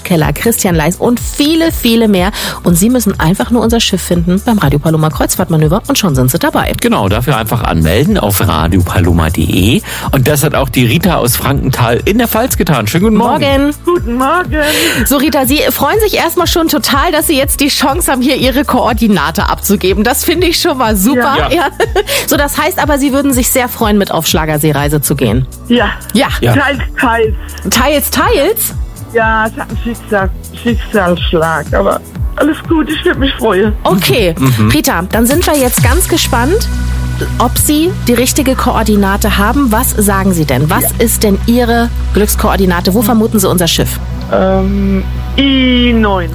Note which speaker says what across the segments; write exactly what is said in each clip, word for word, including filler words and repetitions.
Speaker 1: Keller, Christian Leis und viele, viele mehr. Und Sie müssen einfach nur unser Schiff finden beim Radio Paloma Kreuzfahrtmanöver und schon sind Sie dabei.
Speaker 2: Genau, dafür einfach anmelden auf radio paloma punkt de. Und das hat auch die Rita aus Frankenthal in der Pfalz getan. Schönen guten Morgen.
Speaker 1: Morgen.
Speaker 3: Guten Morgen.
Speaker 1: So, Rita, Sie freuen sich erstmal schon total, dass Sie jetzt die Chance haben, hier Ihre Koordinate abzugeben. Das finde ich schon mal super.
Speaker 2: Ja.
Speaker 1: Ja. So, das heißt aber, Sie würden sich sehr freuen, mit auf Schlagerseereise zu gehen.
Speaker 3: Ja.
Speaker 1: Ja.
Speaker 2: Ja.
Speaker 3: Teils, teils.
Speaker 1: Teils, teils.
Speaker 3: Ja, es hat einen Schicksal, Schicksalsschlag, aber alles gut, ich würde mich freuen.
Speaker 1: Okay,
Speaker 2: Mhm.
Speaker 1: Rita, dann sind wir jetzt ganz gespannt, ob Sie die richtige Koordinate haben. Was sagen Sie denn? Was ist denn Ihre Glückskoordinate? Wo vermuten Sie unser Schiff?
Speaker 3: Ähm, I neun.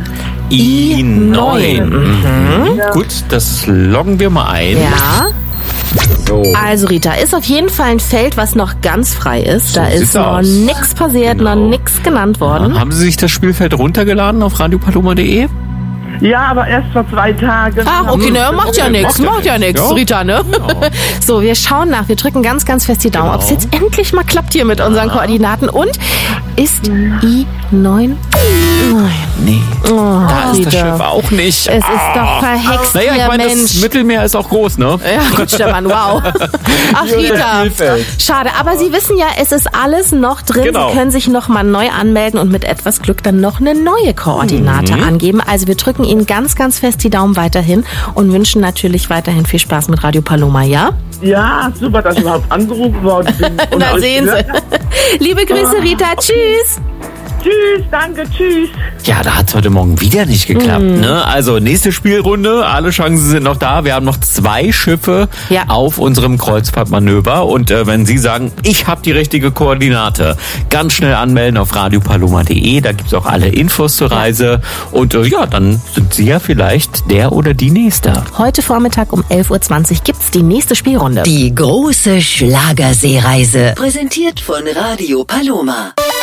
Speaker 2: I neun. Mhm.
Speaker 3: Ja.
Speaker 2: Gut, das loggen wir mal ein.
Speaker 1: Ja.
Speaker 2: So.
Speaker 1: Also Rita, ist auf jeden Fall ein Feld, was noch ganz frei ist.
Speaker 2: So
Speaker 1: Da ist
Speaker 2: sieht's
Speaker 1: noch
Speaker 2: aus.
Speaker 1: nichts passiert,
Speaker 2: Genau.
Speaker 1: noch nichts genannt worden.
Speaker 2: Haben Sie sich das Spielfeld runtergeladen auf radio paloma punkt de?
Speaker 3: Ja, aber erst vor zwei Tagen.
Speaker 1: Ach, okay, ne, macht ja nichts,
Speaker 2: Macht ja
Speaker 1: macht ja
Speaker 2: nix.
Speaker 1: nichts,
Speaker 2: Ja.
Speaker 1: Rita, ne? So, wir schauen nach, wir drücken ganz, ganz fest die Daumen,
Speaker 2: Genau.
Speaker 1: ob es jetzt endlich mal klappt hier mit unseren Koordinaten. Und ist I neun? Nein.
Speaker 2: Nee.
Speaker 1: Oh,
Speaker 2: Da ist das
Speaker 1: Rita.
Speaker 2: Schiff auch nicht.
Speaker 1: Es ist doch verhext
Speaker 2: Naja, ich
Speaker 1: hier,
Speaker 2: meine, das
Speaker 1: Mensch.
Speaker 2: Mittelmeer ist auch groß, ne?
Speaker 1: Ja, gut, Stefan, wow. Ach, Rita.
Speaker 2: Spielfeld.
Speaker 1: Schade, aber Sie wissen ja, es ist alles noch drin.
Speaker 2: Genau.
Speaker 1: Sie können sich noch mal neu anmelden und mit etwas Glück dann noch eine neue Koordinate
Speaker 2: Mhm.
Speaker 1: angeben. Also wir drücken Ihnen ganz, ganz fest die Daumen weiterhin und wünschen natürlich weiterhin viel Spaß mit Radio Paloma, ja?
Speaker 3: Ja, super, dass ich überhaupt angerufen worden bin. Und
Speaker 1: Na,
Speaker 3: euch
Speaker 1: sehen
Speaker 3: gehört
Speaker 1: Sie.
Speaker 3: hab.
Speaker 1: Liebe Grüße, Rita. Tschüss.
Speaker 3: Tschüss, danke, tschüss.
Speaker 2: Ja, da hat's heute Morgen wieder nicht geklappt, ne? Also nächste Spielrunde, alle Chancen sind noch da. Wir haben noch zwei Schiffe
Speaker 1: Ja.
Speaker 2: auf unserem Kreuzfahrtmanöver. Und äh, wenn Sie sagen, ich habe die richtige Koordinate, ganz schnell anmelden auf radio paloma punkt de. Da gibt's auch alle Infos zur Reise. Und äh, ja, dann sind Sie ja vielleicht der oder die Nächste.
Speaker 1: Heute Vormittag um elf Uhr zwanzig gibt's die nächste Spielrunde.
Speaker 4: Die große Schlagerseereise. Präsentiert von Radio Paloma.